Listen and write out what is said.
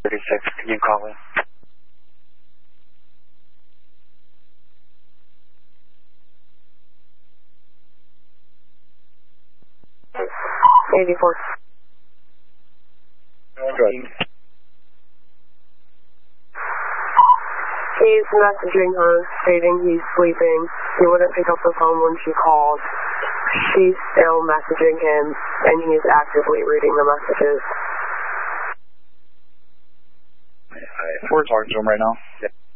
36, can you call in? '84. He's messaging her, stating he's sleeping. He wouldn't pick up the phone when she called. She's still messaging him, and he is actively reading the messages. We're talking to him right now. Yeah.